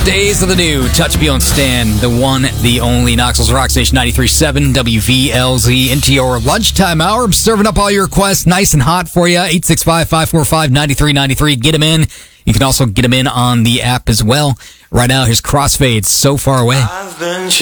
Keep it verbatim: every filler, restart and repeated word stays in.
Days of the New, Touch Peel and Stan, the one, the only Knoxville's Rock Station ninety-three point seven W V L Z into your lunchtime hour. I'm serving up all your requests nice and hot for you. eight six five, five four five, nine three nine three. Get them in. You can also get them in on the app as well. Right now, here's Crossfades, So Far Away. I've been